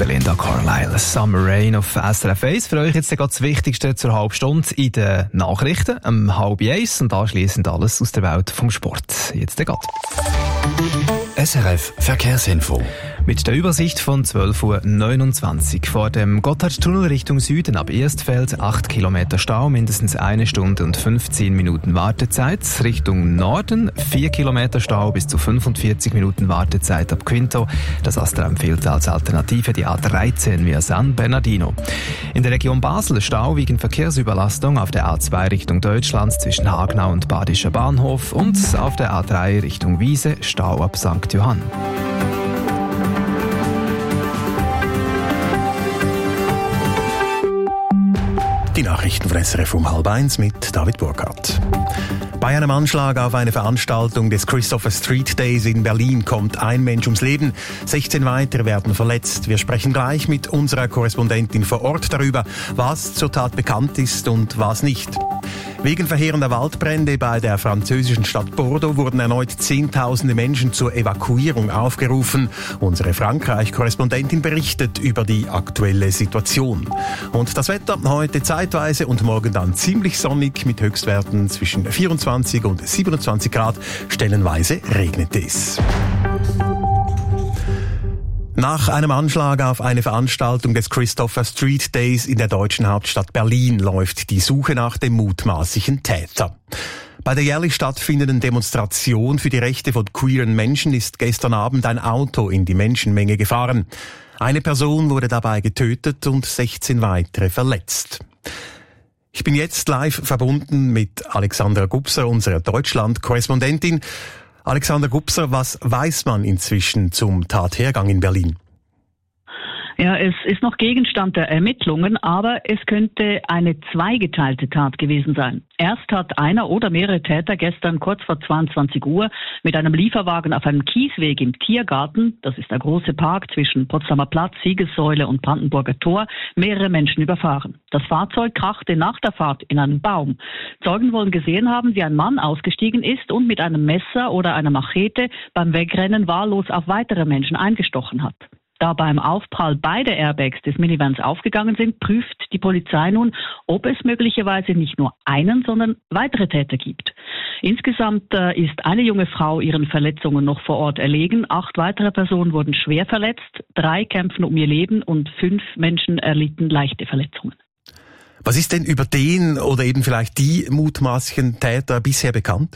Belinda Carlisle. Summer Rain auf SRF 1. Für euch jetzt das Wichtigste zur Halbstunde in den Nachrichten, 12:30 und anschliessend alles aus der Welt vom Sport. Jetzt geht. SRF Verkehrsinfo. Mit der Übersicht von 12:29 Uhr vor dem Gotthardtunnel Richtung Süden ab Erstfeld 8 Kilometer Stau, mindestens 1 Stunde und 15 Minuten Wartezeit. Richtung Norden 4 Kilometer Stau bis zu 45 Minuten Wartezeit ab Quinto. Das AStA empfiehlt als Alternative die A13 via San Bernardino. In der Region Basel Stau wegen Verkehrsüberlastung auf der A2 Richtung Deutschland zwischen Hagenau und Badischer Bahnhof und auf der A3 Richtung Wiese Stau ab St. Johann. Die Nachrichten von SRF um 12:30 mit David Burkhardt. Bei einem Anschlag auf eine Veranstaltung des Christopher Street Days in Berlin kommt ein Mensch ums Leben, 16 weitere werden verletzt. Wir sprechen gleich mit unserer Korrespondentin vor Ort darüber, was zur Tat bekannt ist und was nicht. Wegen verheerender Waldbrände bei der französischen Stadt Bordeaux wurden erneut Zehntausende Menschen zur Evakuierung aufgerufen. Unsere Frankreich-Korrespondentin berichtet über die aktuelle Situation. Und das Wetter heute zeitweise und morgen dann ziemlich sonnig mit Höchstwerten zwischen 24 und 27 Grad. Stellenweise regnet es. Nach einem Anschlag auf eine Veranstaltung des Christopher Street Days in der deutschen Hauptstadt Berlin läuft die Suche nach dem mutmaßlichen Täter. Bei der jährlich stattfindenden Demonstration für die Rechte von queeren Menschen ist gestern Abend ein Auto in die Menschenmenge gefahren. Eine Person wurde dabei getötet und 16 weitere verletzt. Ich bin jetzt live verbunden mit Alexandra Gubser, unserer Deutschland-Korrespondentin. Alexander Gubser, was weiß man inzwischen zum Tathergang in Berlin? Ja, es ist noch Gegenstand der Ermittlungen, aber es könnte eine zweigeteilte Tat gewesen sein. Erst hat einer oder mehrere Täter gestern kurz vor 22 Uhr mit einem Lieferwagen auf einem Kiesweg im Tiergarten, das ist der große Park zwischen Potsdamer Platz, Siegessäule und Brandenburger Tor, mehrere Menschen überfahren. Das Fahrzeug krachte nach der Fahrt in einen Baum. Zeugen wollen gesehen haben, wie ein Mann ausgestiegen ist und mit einem Messer oder einer Machete beim Wegrennen wahllos auf weitere Menschen eingestochen hat. Da beim Aufprall beide Airbags des Minivans aufgegangen sind, prüft die Polizei nun, ob es möglicherweise nicht nur einen, sondern weitere Täter gibt. Insgesamt ist eine junge Frau ihren Verletzungen noch vor Ort erlegen. 8 weitere Personen wurden schwer verletzt, 3 kämpfen um ihr Leben und 5 Menschen erlitten leichte Verletzungen. Was ist denn über den oder eben vielleicht die mutmaßlichen Täter bisher bekannt?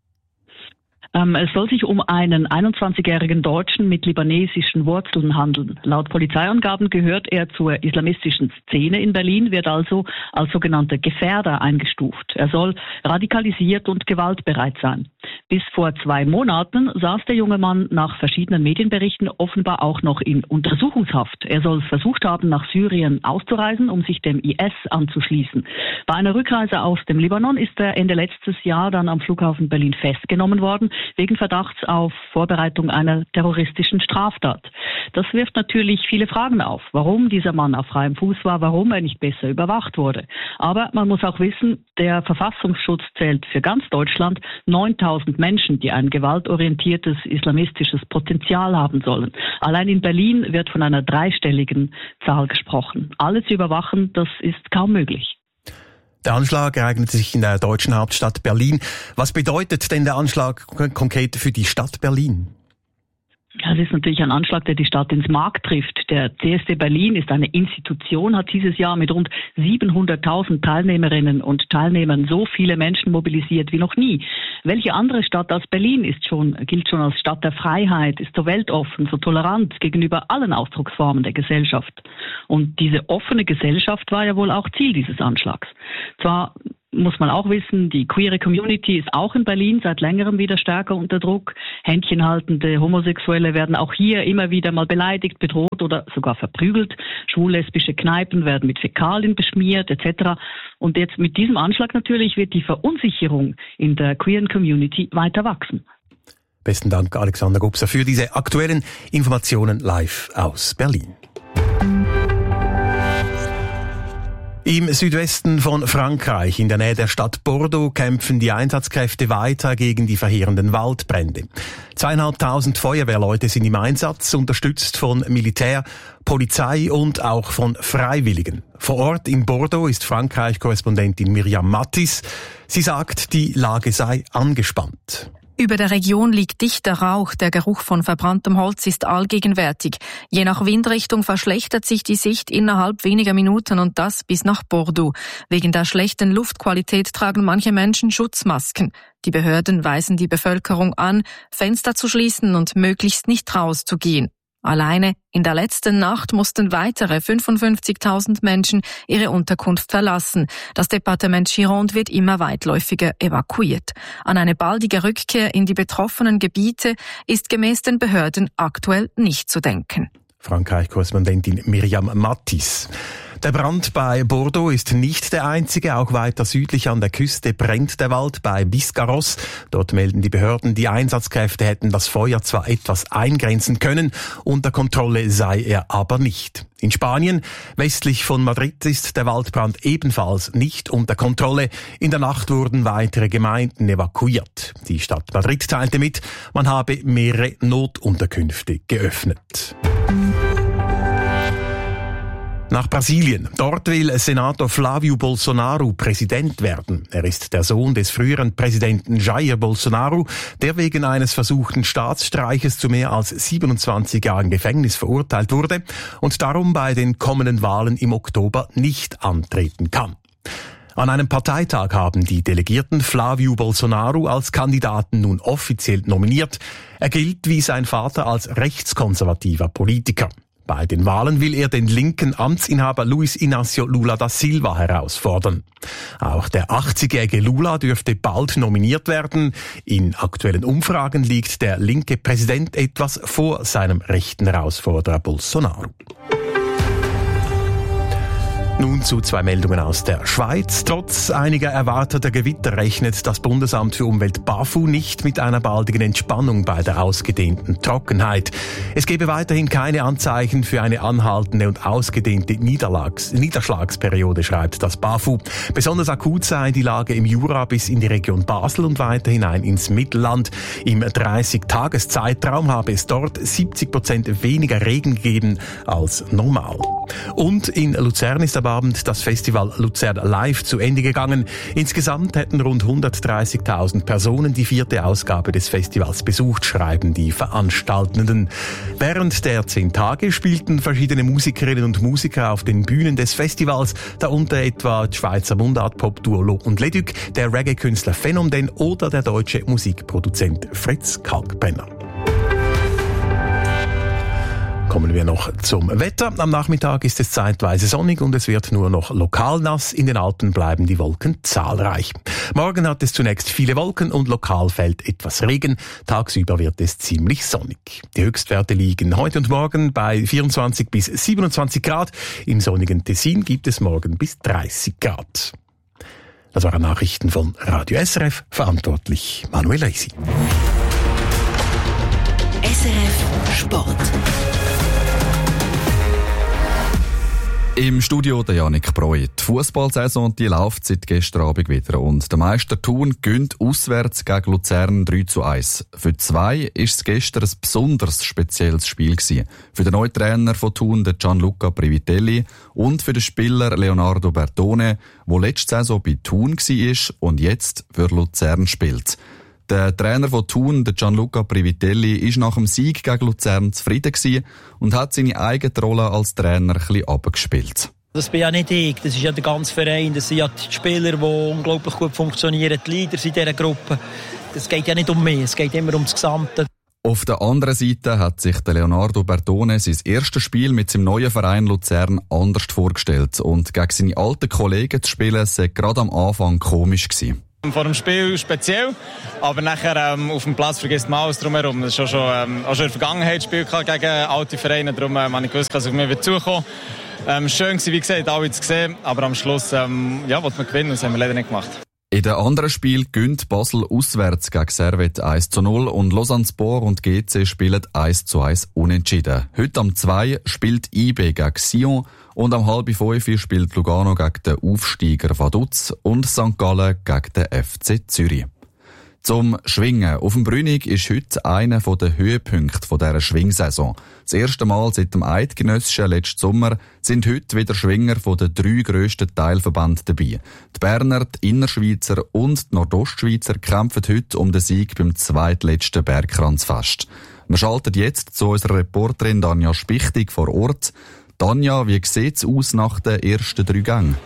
Es soll sich um einen 21-jährigen Deutschen mit libanesischen Wurzeln handeln. Laut Polizeiangaben gehört er zur islamistischen Szene in Berlin, wird also als sogenannter Gefährder eingestuft. Er soll radikalisiert und gewaltbereit sein. Bis vor 2 Monaten saß der junge Mann nach verschiedenen Medienberichten offenbar auch noch in Untersuchungshaft. Er soll versucht haben, nach Syrien auszureisen, um sich dem IS anzuschließen. Bei einer Rückreise aus dem Libanon ist er Ende letztes Jahr dann am Flughafen Berlin festgenommen worden, wegen Verdachts auf Vorbereitung einer terroristischen Straftat. Das wirft natürlich viele Fragen auf, warum dieser Mann auf freiem Fuß war, warum er nicht besser überwacht wurde. Aber man muss auch wissen, der Verfassungsschutz zählt für ganz Deutschland 9.000 Menschen, die ein gewaltorientiertes islamistisches Potenzial haben sollen. Allein in Berlin wird von einer 3-stelligen Zahl gesprochen. Alle zu überwachen, das ist kaum möglich. Der Anschlag ereignete sich in der deutschen Hauptstadt Berlin. Was bedeutet denn der Anschlag konkret für die Stadt Berlin? Das ist natürlich ein Anschlag, der die Stadt ins Mark trifft. Der CSD Berlin ist eine Institution, hat dieses Jahr mit rund 700.000 Teilnehmerinnen und Teilnehmern so viele Menschen mobilisiert wie noch nie. Welche andere Stadt als Berlin gilt schon als Stadt der Freiheit, ist so weltoffen, so tolerant gegenüber allen Ausdrucksformen der Gesellschaft. Und diese offene Gesellschaft war ja wohl auch Ziel dieses Anschlags. Zwar muss man auch wissen, die queere Community ist auch in Berlin seit längerem wieder stärker unter Druck. Händchenhaltende Homosexuelle werden auch hier immer wieder mal beleidigt, bedroht oder sogar verprügelt. Schwul-lesbische Kneipen werden mit Fäkalien beschmiert etc. Und jetzt mit diesem Anschlag natürlich wird die Verunsicherung in der queeren Community weiter wachsen. Besten Dank, Alexander Gubser, für diese aktuellen Informationen live aus Berlin. Im Südwesten von Frankreich, in der Nähe der Stadt Bordeaux, kämpfen die Einsatzkräfte weiter gegen die verheerenden Waldbrände. 2'500 Feuerwehrleute sind im Einsatz, unterstützt von Militär, Polizei und auch von Freiwilligen. Vor Ort in Bordeaux ist Frankreich-Korrespondentin Myriam Mattis. Sie sagt, die Lage sei angespannt. Über der Region liegt dichter Rauch, der Geruch von verbranntem Holz ist allgegenwärtig. Je nach Windrichtung verschlechtert sich die Sicht innerhalb weniger Minuten und das bis nach Bordeaux. Wegen der schlechten Luftqualität tragen manche Menschen Schutzmasken. Die Behörden weisen die Bevölkerung an, Fenster zu schließen und möglichst nicht rauszugehen. Alleine in der letzten Nacht mussten weitere 55.000 Menschen ihre Unterkunft verlassen. Das Departement Gironde wird immer weitläufiger evakuiert. An eine baldige Rückkehr in die betroffenen Gebiete ist gemäß den Behörden aktuell nicht zu denken. Frankreich-Korrespondentin Myriam Mattis. Der Brand bei Bordeaux ist nicht der einzige. Auch weiter südlich an der Küste brennt der Wald bei Biscarrosse. Dort melden die Behörden, die Einsatzkräfte hätten das Feuer zwar etwas eingrenzen können, unter Kontrolle sei er aber nicht. In Spanien, westlich von Madrid, ist der Waldbrand ebenfalls nicht unter Kontrolle. In der Nacht wurden weitere Gemeinden evakuiert. Die Stadt Madrid teilte mit, man habe mehrere Notunterkünfte geöffnet. Nach Brasilien. Dort will Senator Flávio Bolsonaro Präsident werden. Er ist der Sohn des früheren Präsidenten Jair Bolsonaro, der wegen eines versuchten Staatsstreiches zu mehr als 27 Jahren Gefängnis verurteilt wurde und darum bei den kommenden Wahlen im Oktober nicht antreten kann. An einem Parteitag haben die Delegierten Flávio Bolsonaro als Kandidaten nun offiziell nominiert. Er gilt wie sein Vater als rechtskonservativer Politiker. Bei den Wahlen will er den linken Amtsinhaber Luiz Inácio Lula da Silva herausfordern. Auch der 80-jährige Lula dürfte bald nominiert werden. In aktuellen Umfragen liegt der linke Präsident etwas vor seinem rechten Herausforderer Bolsonaro. Nun zu zwei Meldungen aus der Schweiz. Trotz einiger erwarteter Gewitter rechnet das Bundesamt für Umwelt BAFU nicht mit einer baldigen Entspannung bei der ausgedehnten Trockenheit. Es gebe weiterhin keine Anzeichen für eine anhaltende und ausgedehnte Niederschlagsperiode, schreibt das BAFU. Besonders akut sei die Lage im Jura bis in die Region Basel und weiter hinein ins Mittelland. Im 30-Tages-Zeitraum habe es dort 70% weniger Regen gegeben als normal. Und in Luzern ist am Abend das Festival Luzern Live zu Ende gegangen. Insgesamt hätten rund 130.000 Personen die 4. Ausgabe des Festivals besucht, schreiben die Veranstaltenden. Während der 10 Tage spielten verschiedene Musikerinnen und Musiker auf den Bühnen des Festivals, darunter etwa die Schweizer Mundart-Pop-Duo Lo und Leduc, der Reggae-Künstler Phänomen oder der deutsche Musikproduzent Fritz Kalkbrenner. Kommen wir noch zum Wetter. Am Nachmittag ist es zeitweise sonnig und es wird nur noch lokal nass. In den Alpen bleiben die Wolken zahlreich. Morgen hat es zunächst viele Wolken und lokal fällt etwas Regen. Tagsüber wird es ziemlich sonnig. Die Höchstwerte liegen heute und morgen bei 24 bis 27 Grad. Im sonnigen Tessin gibt es morgen bis 30 Grad. Das waren Nachrichten von Radio SRF. Verantwortlich Manuel Reisi. SRF Sport. Im Studio der Janik Breu. Die Fußballsaison die läuft seit gestern Abend wieder und der Meister Thun gewinnt auswärts gegen Luzern 3:1. Für die zwei ist es gestern ein besonders spezielles Spiel gewesen. Für den neuen Trainer von Thun, den Gianluca Privitelli, und für den Spieler Leonardo Bertone, der letzte Saison bei Thun war und jetzt für Luzern spielt. Der Trainer von Thun, der Gianluca Privitelli, ist nach dem Sieg gegen Luzern zufrieden gewesen und hat seine eigene Rolle als Trainer ein bisschen abgespielt. Das bin ja nicht ich, das ist ja der ganze Verein, das sind ja die Spieler, die unglaublich gut funktionieren, die Leader in dieser Gruppe. Es geht ja nicht um mich, es geht immer um das Gesamte. Auf der anderen Seite hat sich der Leonardo Bertone sein erstes Spiel mit seinem neuen Verein Luzern anders vorgestellt und gegen seine alten Kollegen zu spielen, sei gerade am Anfang komisch gewesen. Vor dem Spiel speziell, aber nachher auf dem Platz vergisst man alles drumherum. Das ist auch schon in der Vergangenheit Spiel gegen alte Vereine, darum habe ich gewusst, dass ich auf mich zukommen. Schön war, wie gesagt, alle zu sehen, aber am Schluss wollte man gewinnen und das haben wir leider nicht gemacht. In den anderen Spielen gönnt Basel auswärts gegen Servette 1:0 und Lausanne Sport und GC spielen 1:1 unentschieden. Heute am 2 spielt IB gegen Sion und am 4:30 spielt Lugano gegen den Aufsteiger Vaduz und St. Gallen gegen den FC Zürich. Zum Schwingen. Auf dem Brünig ist heute einer der Höhepunkte dieser Schwingsaison. Das erste Mal seit dem Eidgenössischen letzten Sommer sind heute wieder Schwinger von den 3 grössten Teilverbänden dabei. Die Berner, die Innerschweizer und die Nordostschweizer kämpfen heute um den Sieg beim zweitletzten Bergkranzfest. Wir schalten jetzt zu unserer Reporterin Danja Spichtig vor Ort. Danja, wie sieht es aus nach den ersten 3 Gängen?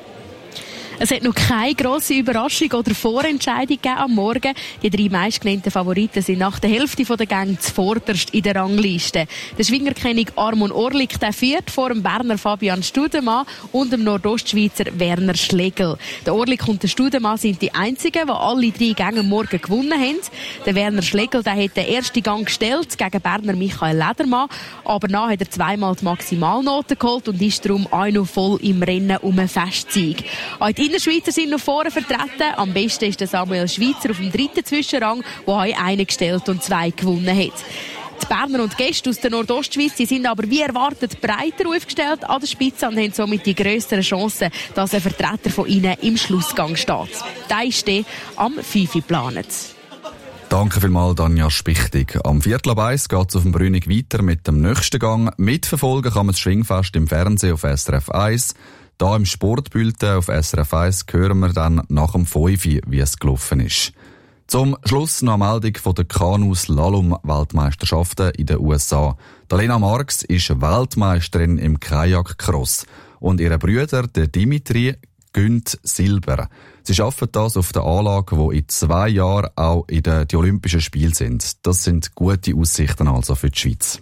Es hat noch keine grosse Überraschung oder Vorentscheidung gegeben am Morgen. Die 3 meistgenannten Favoriten sind nach der Hälfte der Gänge zuvorderst in der Rangliste. Der Schwingerkönig Armon Orlik führt vor dem Berner Fabian Studemann und dem Nordostschweizer Werner Schlegel. Der Orlik und der Studemann sind die einzigen, die alle 3 Gänge am Morgen gewonnen haben. Der Werner Schlegel hat den ersten Gang gestellt gegen Berner Michael Ledermann, aber nachher hat er zweimal die Maximalnote geholt und ist darum auch noch voll im Rennen um einen Festsieg. Die Innerschweizer sind noch vorne vertreten. Am besten ist der Samuel Schweizer auf dem 3. Zwischenrang, der einen gestellt und 2 gewonnen hat. Die Berner und Gäste aus der Nordostschweiz sind aber wie erwartet breiter aufgestellt an der Spitze und haben somit die grösseren Chancen, dass ein Vertreter von ihnen im Schlussgang steht. Der ist am 5 geplant. Danke vielmals, Danja Spichtig. Am 1:15 geht es auf dem Brünig weiter mit dem nächsten Gang. Mitverfolgen kann man das Schwingfest im Fernsehen auf SRF 1. Da im Sportbulletin auf SRF 1 hören wir dann nach dem 5, wie es gelaufen ist. Zum Schluss noch eine Meldung von der Kanu-Slalom-Weltmeisterschaften in den USA. Lena Marx ist Weltmeisterin im Kajak-Cross und ihre Brüder, der Dimitri, gönnt Silber. Sie schaffen das auf der Anlage, die in 2 Jahren auch in den Olympischen Spielen sind. Das sind gute Aussichten also für die Schweiz.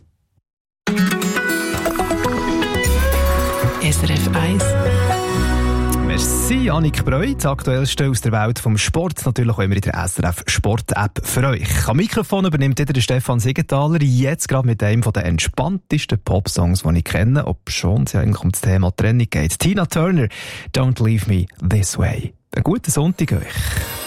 SRF 1. Merci, Annik Breu. Das Aktuellste aus der Welt vom Sport. Natürlich auch immer in der SRF Sport-App für euch. Am Mikrofon übernimmt wieder der Stefan Siegenthaler. Jetzt gerade mit einem der entspanntesten Popsongs, die ich kenne, obschon es ja eigentlich um das Thema Trennung geht. Tina Turner, Don't Leave Me This Way. Einen guten Sonntag euch.